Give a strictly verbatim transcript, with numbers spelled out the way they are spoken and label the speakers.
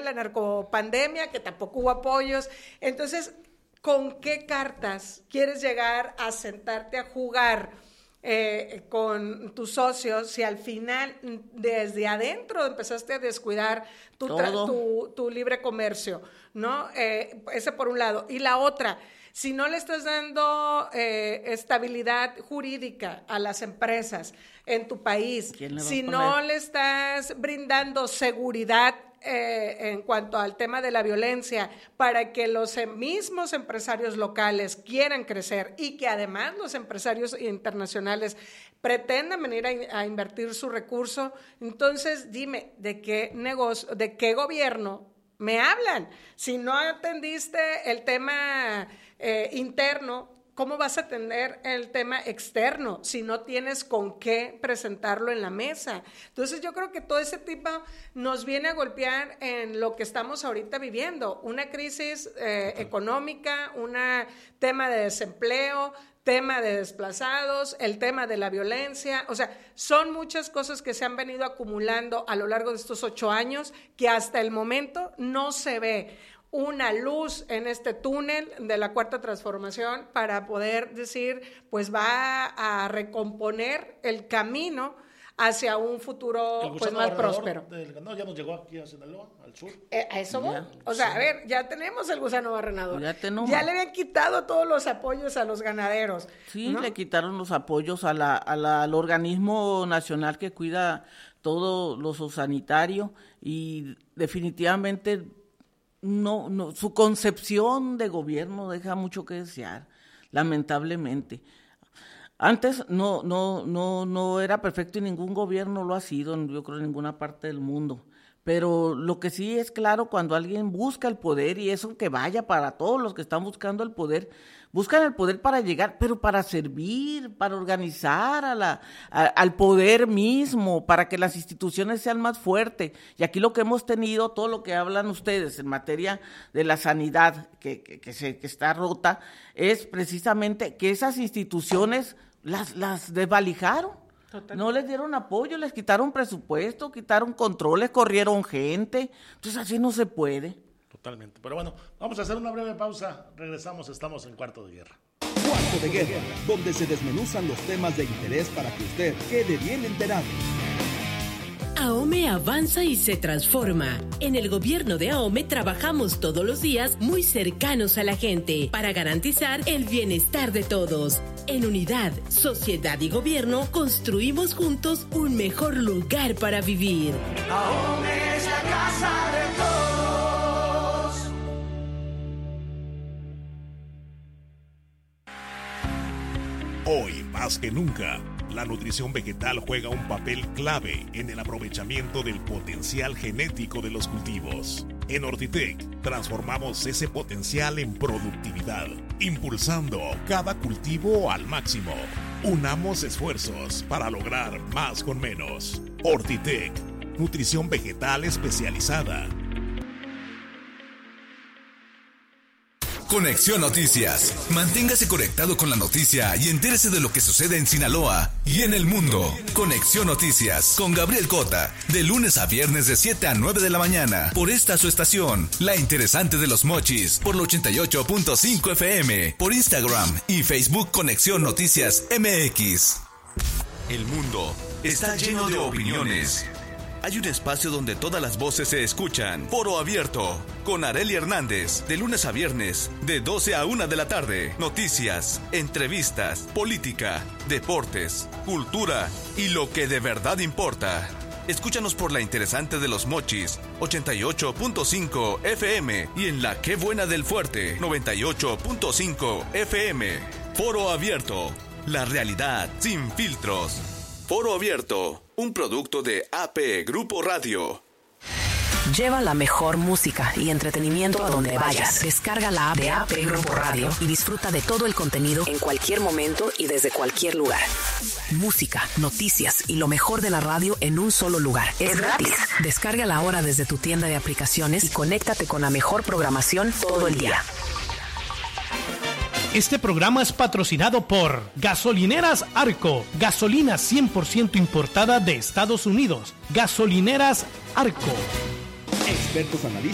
Speaker 1: la narcopandemia, que tampoco hubo apoyos. Entonces, ¿con qué cartas quieres llegar a sentarte a jugar eh, con tus socios si al final desde adentro empezaste a descuidar tu, tra- tu, tu libre comercio, ¿no? Eh, ese por un lado. Y la otra, si no le estás dando eh, estabilidad jurídica a las empresas en tu país, si no le estás brindando seguridad eh, en cuanto al tema de la violencia para que los mismos empresarios locales quieran crecer y que además los empresarios internacionales pretendan venir a, a invertir su recurso, entonces dime, ¿de qué negocio, de qué gobierno me hablan? Si no atendiste el tema eh, interno, ¿cómo vas a atender el tema externo si no tienes con qué presentarlo en la mesa? Entonces yo creo que todo ese tipo nos viene a golpear en lo que estamos ahorita viviendo, una crisis eh, económica, un tema de desempleo, tema de desplazados, el tema de la violencia, o sea, son muchas cosas que se han venido acumulando a lo largo de estos ocho años que hasta el momento no se ve una luz en este túnel de la cuarta transformación para poder decir, pues va a recomponer el camino hacia un futuro pues más próspero.
Speaker 2: Del, no, ya nos llegó aquí a Sinaloa, al sur.
Speaker 1: Eh, a eso voy. O sea,
Speaker 2: sí.
Speaker 1: a ver, ya tenemos el gusano barrenador.
Speaker 3: Ya tenemos.
Speaker 1: Ya le habían quitado todos los apoyos a los ganaderos.
Speaker 3: Sí,
Speaker 1: ¿no?
Speaker 3: le quitaron los apoyos a la, a la, al organismo nacional que cuida todo lo sanitario y definitivamente no, no, su concepción de gobierno deja mucho que desear, lamentablemente. Antes no, no, no, no era perfecto y ningún gobierno lo ha sido, yo creo, en ninguna parte del mundo. Pero lo que sí es claro, cuando alguien busca el poder, y eso que vaya para todos los que están buscando el poder, buscan el poder para llegar, pero para servir, para organizar a la, a, al poder mismo, para que las instituciones sean más fuertes. Y aquí lo que hemos tenido, todo lo que hablan ustedes en materia de la sanidad, que, que, que, se, que está rota, es precisamente que esas instituciones las, las desvalijaron. Total. No les dieron apoyo, les quitaron presupuesto, quitaron controles, corrieron gente. Entonces así no se puede.
Speaker 2: Totalmente. Pero bueno, vamos a hacer una breve pausa. Regresamos, estamos en Cuarto de Guerra.
Speaker 4: Cuarto de Guerra, donde se desmenuzan los temas de interés para que usted quede bien enterado.
Speaker 5: AOME avanza y se transforma. En el gobierno de AOME trabajamos todos los días muy cercanos a la gente para garantizar el bienestar de todos. En unidad, sociedad y gobierno construimos juntos un mejor lugar para vivir.
Speaker 6: AOME es la casa de todos.
Speaker 7: Hoy más que nunca, la nutrición vegetal juega un papel clave en el aprovechamiento del potencial genético de los cultivos. En Ortitec, transformamos ese potencial en productividad, impulsando cada cultivo al máximo. Unamos esfuerzos para lograr más con menos. Ortitec, nutrición vegetal especializada.
Speaker 8: Conexión Noticias. Manténgase conectado con la noticia y entérese de lo que sucede en Sinaloa y en el mundo. Conexión Noticias con Gabriel Cota, de lunes a viernes de siete a nueve de la mañana, por esta su estación, La Interesante de los Mochis, por la ochenta y ocho punto cinco F M, por Instagram y Facebook Conexión Noticias M X. El mundo está lleno de opiniones. Hay un espacio donde todas las voces se escuchan. Foro Abierto, con Arely Hernández, de lunes a viernes, de doce a una de la tarde. Noticias, entrevistas, política, deportes, cultura y lo que de verdad importa. Escúchanos por La Interesante de los Mochis, ochenta y ocho punto cinco F M, y en La Qué Buena del Fuerte, noventa y ocho punto cinco F M. Foro Abierto, la realidad sin filtros. Foro Abierto, un producto de A P Grupo Radio.
Speaker 9: Lleva la mejor música y entretenimiento a donde vayas. Descarga la app de A P Grupo Radio y disfruta de todo el contenido en cualquier momento y desde cualquier lugar. Música, noticias y lo mejor de la radio en un solo lugar. Es gratis. Descárgala ahora desde tu tienda de aplicaciones y conéctate con la mejor programación todo el día.
Speaker 10: Este programa es patrocinado por Gasolineras Arco, gasolina cien por ciento importada de Estados Unidos. Gasolineras Arco.
Speaker 4: Expertos analistas